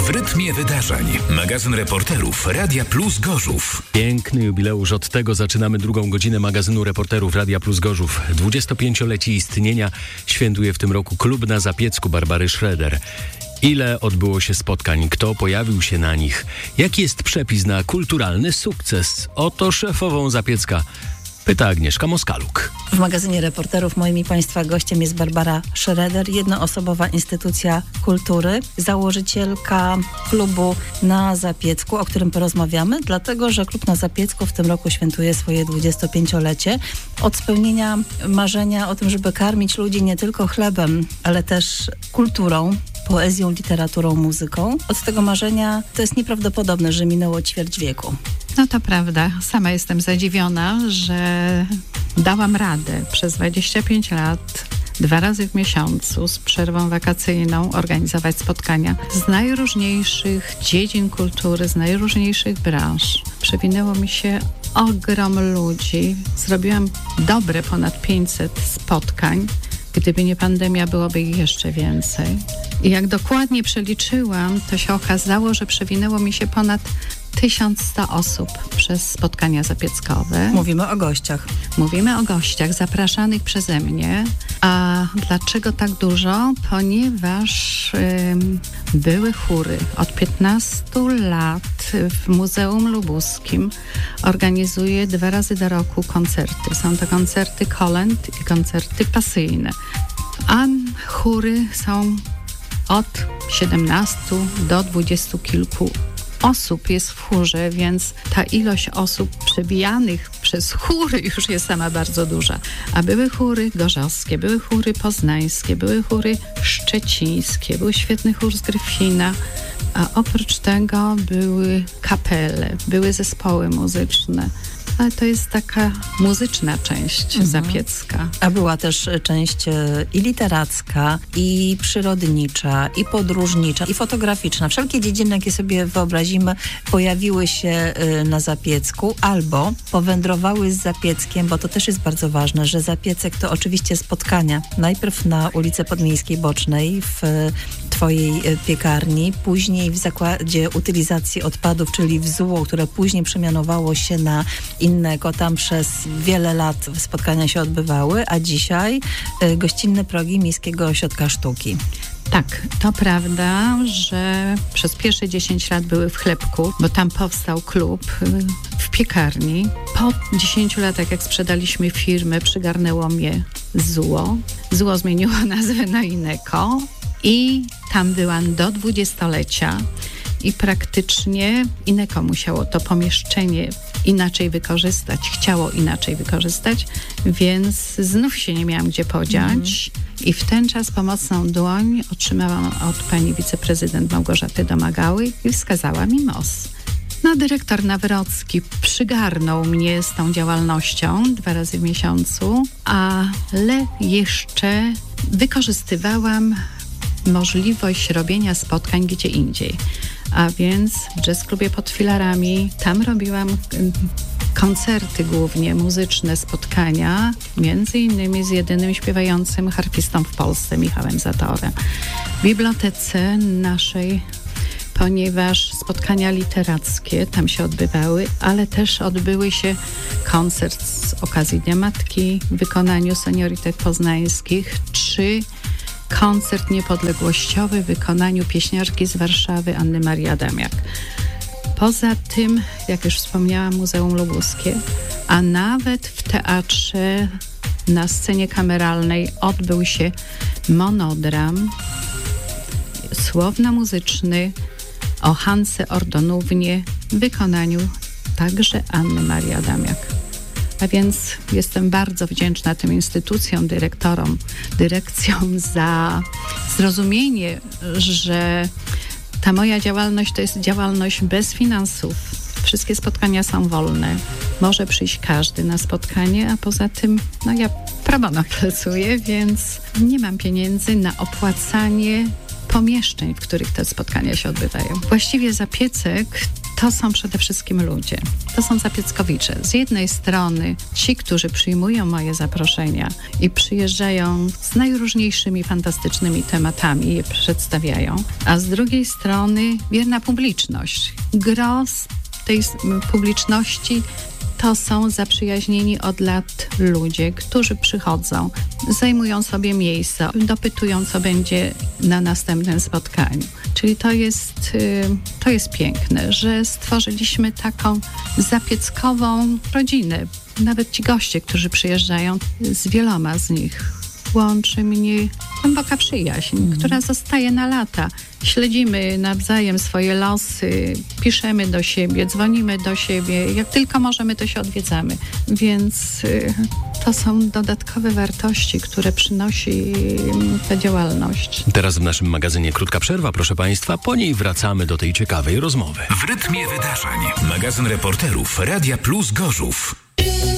W rytmie wydarzeń. Magazyn reporterów Radia Plus Gorzów. Piękny jubileusz. Od tego zaczynamy drugą godzinę magazynu reporterów Radia Plus Gorzów. 25-lecie istnienia świętuje w tym roku klub na Zapiecku Barbary Schroeder. Ile odbyło się spotkań? Kto pojawił się na nich? Jaki jest przepis na kulturalny sukces? Oto szefową Zapiecka pyta Agnieszka Moskaluk. W magazynie reporterów moim i Państwa gościem jest Barbara Schroeder, jednoosobowa instytucja kultury, założycielka klubu na Zapiecku, o którym porozmawiamy, dlatego że klub na Zapiecku w tym roku świętuje swoje 25-lecie. Od spełnienia marzenia o tym, żeby karmić ludzi nie tylko chlebem, ale też kulturą, poezją, literaturą, muzyką. Od tego marzenia to jest nieprawdopodobne, że minęło ćwierć wieku. No to prawda. Sama jestem zadziwiona, że dałam radę przez 25 lat 2 razy w miesiącu z przerwą wakacyjną organizować spotkania z najróżniejszych dziedzin kultury, z najróżniejszych branż. Przewinęło mi się ogrom ludzi. Zrobiłam dobre ponad 500 spotkań. Gdyby nie pandemia, byłoby ich jeszcze więcej. I jak dokładnie przeliczyłam, to się okazało, że przewinęło mi się ponad 1100 osób przez spotkania zapieckowe. Mówimy o gościach. Mówimy o gościach zapraszanych przeze mnie. A dlaczego tak dużo? Ponieważ były chóry. Od 15 lat w Muzeum Lubuskim organizuję 2 razy do roku koncerty. Są to koncerty kolęd i koncerty pasyjne. A chóry są od 17 do 20 kilku osób jest w chórze, więc ta ilość osób przebijanych przez chóry już jest sama bardzo duża. A były chóry gorzowskie, były chóry poznańskie, były chóry szczecińskie, był świetny chór z Gryfina, a oprócz tego były kapele, były zespoły muzyczne. Ale to jest taka muzyczna część zapiecka. A była też część i literacka, i przyrodnicza, i podróżnicza, i fotograficzna. Wszelkie dziedziny, jakie sobie wyobrazimy, pojawiły się na Zapiecku albo powędrowały z Zapieckiem, bo to też jest bardzo ważne, że Zapiecek to oczywiście spotkania. Najpierw na ulicy Podmiejskiej Bocznej w Twojej piekarni, później w zakładzie utylizacji odpadów, czyli w ZUO, które później przemianowało się na innego. Tam przez wiele lat spotkania się odbywały, a dzisiaj gościnne progi Miejskiego Ośrodka Sztuki. Tak, to prawda, że przez pierwsze 10 lat były w Chlebku, bo tam powstał klub w piekarni. Po 10 latach, jak sprzedaliśmy firmę, przygarnęło mnie ZUO. ZUO zmieniło nazwę na Ineko i tam byłam do 20-lecia. I praktycznie Ineko musiało to pomieszczenie inaczej wykorzystać, chciało inaczej wykorzystać, więc znów się nie miałam gdzie podziać. I w ten czas pomocną dłoń otrzymałam od pani wiceprezydent Małgorzaty Domagały i wskazała mi MOS. No, dyrektor Nawrocki przygarnął mnie z tą działalnością 2 razy w miesiącu, ale jeszcze wykorzystywałam możliwość robienia spotkań gdzie indziej. A więc w Jazz Klubie pod Filarami, tam robiłam koncerty głównie muzyczne, spotkania, między innymi z jedynym śpiewającym harfistą w Polsce, Michałem Zatorem. W bibliotece naszej, ponieważ spotkania literackie tam się odbywały, ale też odbyły się koncert z okazji Dnia Matki w wykonaniu senioritek poznańskich, czy koncert niepodległościowy w wykonaniu pieśniarki z Warszawy Anny Marii Adamiak. Poza tym, jak już wspomniałam, Muzeum Lubuskie, a nawet w teatrze na scenie kameralnej odbył się monodram słowno-muzyczny o Hance Ordonównie w wykonaniu także Anny Marii Adamiak. A więc jestem bardzo wdzięczna tym instytucjom, dyrekcjom za zrozumienie, że ta moja działalność to jest działalność bez finansów. Wszystkie spotkania są wolne. Może przyjść każdy na spotkanie, a poza tym ja pro bono pracuję, więc nie mam pieniędzy na opłacanie pomieszczeń, w których te spotkania się odbywają. Właściwie Zapiecek to są przede wszystkim ludzie. To są zapieckowicze. Z jednej strony ci, którzy przyjmują moje zaproszenia i przyjeżdżają z najróżniejszymi fantastycznymi tematami i je przedstawiają, a z drugiej strony wierna publiczność. Gros tej publiczności to są zaprzyjaźnieni od lat ludzie, którzy przychodzą, zajmują sobie miejsca, dopytują, co będzie na następnym spotkaniu. Czyli to jest piękne, że stworzyliśmy taką zapieckową rodzinę. Nawet ci goście, którzy przyjeżdżają, z wieloma z nich łączy mnie głęboka przyjaźń, która zostaje na lata. Śledzimy nawzajem swoje losy, piszemy do siebie, dzwonimy do siebie. Jak tylko możemy, to się odwiedzamy. Więc to są dodatkowe wartości, które przynosi ta działalność. Teraz w naszym magazynie krótka przerwa, proszę Państwa. Po niej wracamy do tej ciekawej rozmowy. W rytmie wydarzeń. Magazyn reporterów Radia Plus Gorzów.